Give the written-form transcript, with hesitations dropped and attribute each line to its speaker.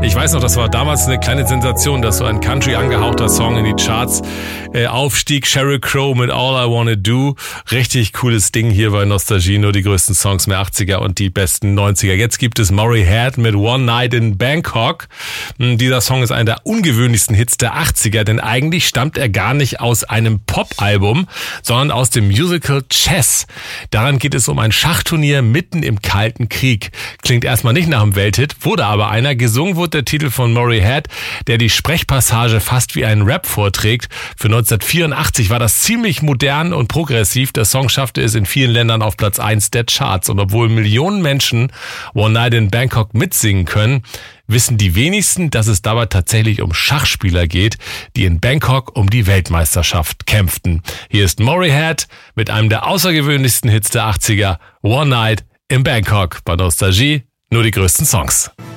Speaker 1: Ich weiß noch, das war damals eine kleine Sensation, dass so ein Country angehauchter Song in die Charts aufstieg. Sheryl Crow mit All I Wanna Do. Richtig cooles Ding hier bei Nostalgie. Nur die größten Songs mehr 80er und die besten 90er. Jetzt gibt es Maury Head mit One Night in Bangkok. Dieser Song ist einer der ungewöhnlichsten Hits der 80er, denn eigentlich stammt er gar nicht aus einem Pop-Album, sondern aus dem Musical Chess. Daran geht es um ein Schachturnier mitten im Kalten Krieg. Klingt erstmal nicht nach einem Welthit, wurde aber einer. Gesungen wurde der Titel von Maury Head, der die Sprechpassage fast wie einen Rap vorträgt. Für 1984 war das ziemlich modern und progressiv. Der Song schaffte es in vielen Ländern auf Platz 1 der Charts. Und obwohl Millionen Menschen One Night in Bangkok mitsingen können, wissen die wenigsten, dass es dabei tatsächlich um Schachspieler geht, die in Bangkok um die Weltmeisterschaft kämpften. Hier ist Maury Head mit einem der außergewöhnlichsten Hits der 80er, One Night in Bangkok. Bei Nostalgie nur die größten Songs.